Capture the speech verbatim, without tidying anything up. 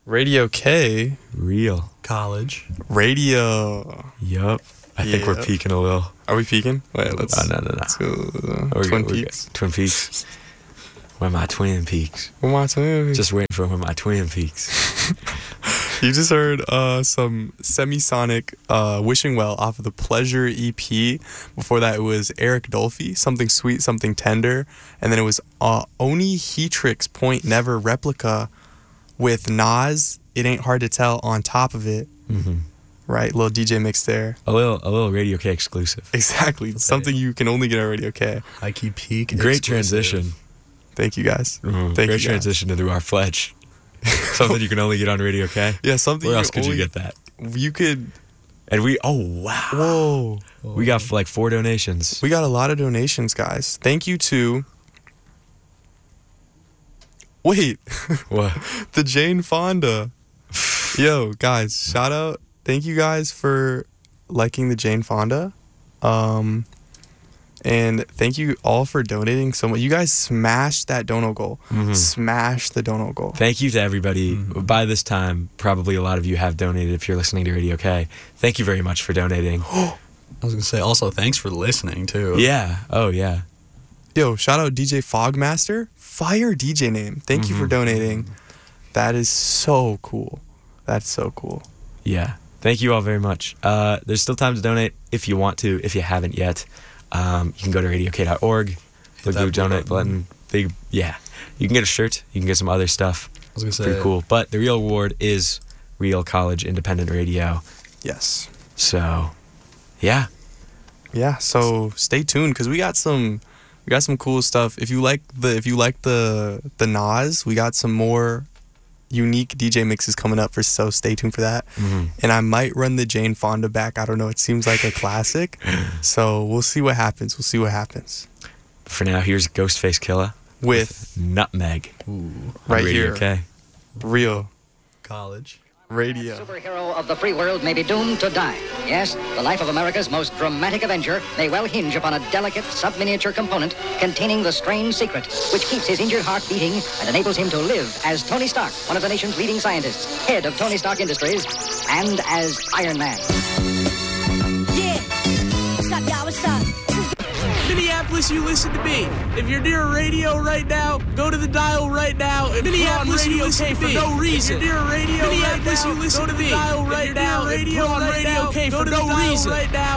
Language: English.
Radio K. Real. College. Radio. Yup. I think Yep. we're peaking a little. Are we peaking? Wait, let's. Oh, no, no, no. Let's go. Uh, We're Twin good, we're Peaks. good. Twin Peaks. Where my Twin Peaks? Where my Twin Peaks? Just waiting for where my Twin Peaks. You just heard uh, some Semisonic uh, Wishing Well off of the Pleasure E P. Before that, it was Eric Dolphy, Something Sweet, Something Tender. And then it was uh, Oni Heatrix Point Never Replica with Nas, It Ain't Hard to Tell on top of it. Mm-hmm. Right? Little D J mix there. A little, a little Radio K exclusive. Exactly. That's Something it. you can only get on Radio K. High key peak. Great exclusive. transition. Thank you guys. Mm, Thank great you, guys. transition into our Fledge. Something you can only get on Radio K. Yeah, something. Where you else could only, you get that? You could. And we, oh wow, Whoa. we got like four donations. We got a lot of donations, guys. Thank you to. Wait, What? the Jane Fonda. Yo, guys, shout out. Thank you guys for liking the Jane Fonda. Um, and thank you all for donating so much. You guys smashed that dono goal. Mhm. Smashed the dono goal. Thank you to everybody. Mm-hmm. By this time, probably a lot of you have donated if you're listening to Radio K. Thank you very much for donating. I was gonna say also thanks for listening too. Yeah. Oh, yeah. Yo, shout out D J Fogmaster. Fire D J name. Thank you for Mhm. donating. That is so cool. That's so cool. Yeah. Thank you all very much. Uh, there's still time to donate if you want to, if you haven't yet. Um, you can go to radio k dot org, look that at the donate blue button. button. Big, yeah. You can get a shirt. You can get some other stuff. I was gonna say Pretty cool. But the real award is Real College Independent Radio. Yes. So, yeah. Yeah, so stay tuned because we got some we got some cool stuff. If you like the if you like the the Nas, we got some more unique D J mixes coming up for so stay tuned for that. Mhm. And I might run the Jane Fonda back. I don't know. It seems like a classic. So we'll see what happens. We'll see what happens. For now, here's Ghostface Killah With Nutmeg. Ooh, on right Radio here, K. Real college. Radio. Superhero of the free world may be doomed to die. Yes, the life of America's most dramatic Avenger may well hinge upon a delicate sub-miniature component containing the strange secret which keeps his injured heart beating and enables him to live as Tony Stark, one of the nation's leading scientists, head of Tony Stark Industries, and as Iron Man. Yeah. What's up, y'all? What's up? Minneapolis, you listen to me. If you're near a radio right now, go to the dial right now. And Minneapolis, you listen to me for no reason. If you're near a radio Minneapolis, right now, you listen go to the dial right now. Radio on Radio K for no reason right now.